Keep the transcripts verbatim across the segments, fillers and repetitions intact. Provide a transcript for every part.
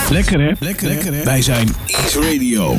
Lekker hè? Lekker, Lekker hè? Wij zijn Ease Radio.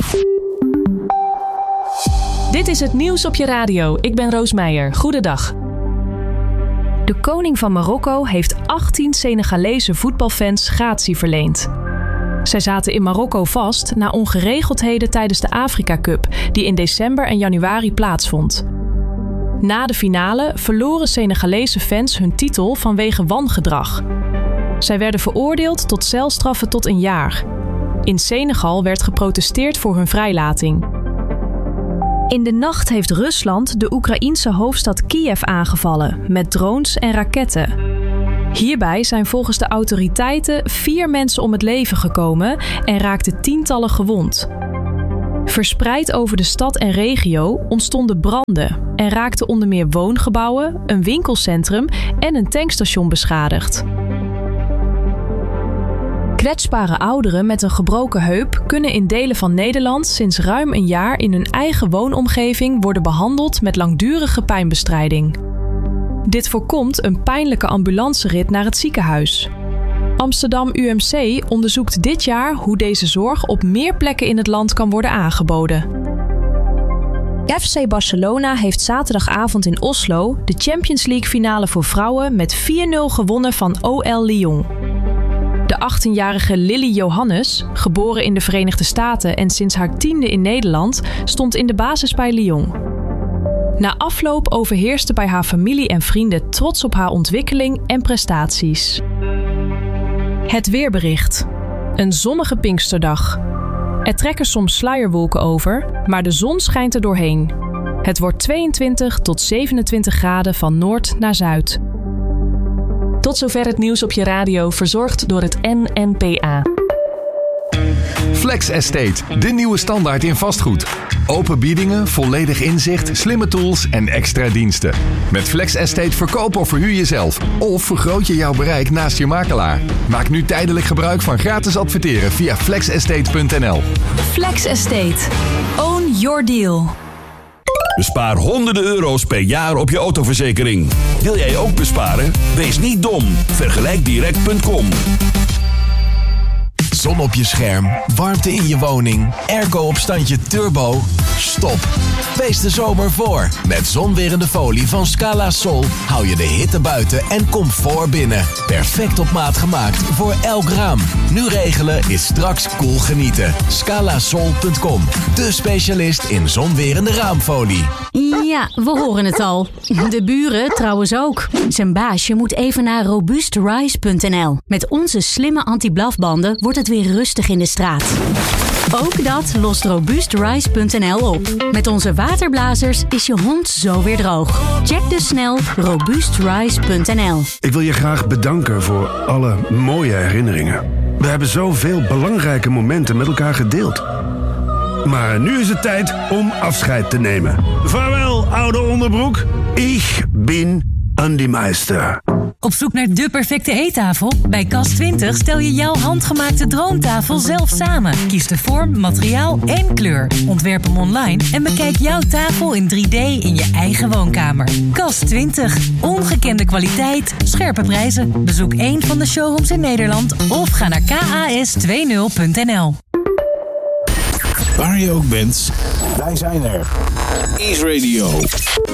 Dit is het nieuws op je radio. Ik ben Roos Meijer. Goedendag. De koning van Marokko heeft achttien Senegalese voetbalfans gratie verleend. Zij zaten in Marokko vast na ongeregeldheden tijdens de Afrika Cup, die in december en januari plaatsvond. Na de finale verloren Senegalese fans hun titel vanwege wangedrag. Zij werden veroordeeld tot celstraffen tot een jaar. In Senegal werd geprotesteerd voor hun vrijlating. In de nacht heeft Rusland de Oekraïense hoofdstad Kiev aangevallen met drones en raketten. Hierbij zijn volgens de autoriteiten vier mensen om het leven gekomen en raakten tientallen gewond. Verspreid over de stad en regio ontstonden branden en raakten onder meer woongebouwen, een winkelcentrum en een tankstation beschadigd. Kwetsbare ouderen met een gebroken heup kunnen in delen van Nederland sinds ruim een jaar in hun eigen woonomgeving worden behandeld met langdurige pijnbestrijding. Dit voorkomt een pijnlijke ambulancerit naar het ziekenhuis. Amsterdam U M C onderzoekt dit jaar hoe deze zorg op meer plekken in het land kan worden aangeboden. F C Barcelona heeft zaterdagavond in Oslo de Champions League finale voor vrouwen met vier nul gewonnen van O L Lyon. De achttienjarige Lily Johannes, geboren in de Verenigde Staten en sinds haar tiende in Nederland, stond in de basis bij Lyon. Na afloop overheerste bij haar familie en vrienden trots op haar ontwikkeling en prestaties. Het weerbericht. Een zonnige Pinksterdag. Er trekken soms sluierwolken over, maar de zon schijnt er doorheen. Het wordt tweeëntwintig tot zevenentwintig graden van noord naar zuid. Tot zover het nieuws op je radio, verzorgd door het N N P A. Flex Estate, de nieuwe standaard in vastgoed. Open biedingen, volledig inzicht, slimme tools en extra diensten. Met Flex Estate verkoop of verhuur je zelf. Of vergroot je jouw bereik naast je makelaar. Maak nu tijdelijk gebruik van gratis adverteren via flex estate punt n l. Flex Estate. Own your deal. Bespaar honderden euro's per jaar op je autoverzekering. Wil jij ook besparen? Wees niet dom. vergelijk direct punt com. Zon op je scherm, warmte in je woning, airco op standje turbo. Stop. Wees de zomer voor. Met zonwerende folie van Scala Sol hou je de hitte buiten en comfort binnen. Perfect op maat gemaakt voor elk raam. Nu regelen is straks cool genieten. scala sol punt com. De specialist in zonwerende raamfolie. Ja, we horen het al. De buren trouwens ook. Zijn baasje moet even naar robust rise punt n l. Met onze slimme anti-blafbanden wordt het weer rustig in de straat. Ook dat lost robust rise punt n l op. Met onze waterblazers is je hond zo weer droog. Check dus snel robust rise punt n l. Ik wil je graag bedanken voor alle mooie herinneringen. We hebben zoveel belangrijke momenten met elkaar gedeeld. Maar nu is het tijd om afscheid te nemen. Vaarwel, oude onderbroek. Ik ben Andy Meister. Op zoek naar de perfecte eettafel? Bij Kast twintig stel je jouw handgemaakte droomtafel zelf samen. Kies de vorm, materiaal en kleur. Ontwerp hem online en bekijk jouw tafel in drie D in je eigen woonkamer. Kast twintig. Ongekende kwaliteit, scherpe prijzen. Bezoek één van de showrooms in Nederland of ga naar k a s twintig punt n l. Waar je ook bent, wij zijn er. Ease Radio.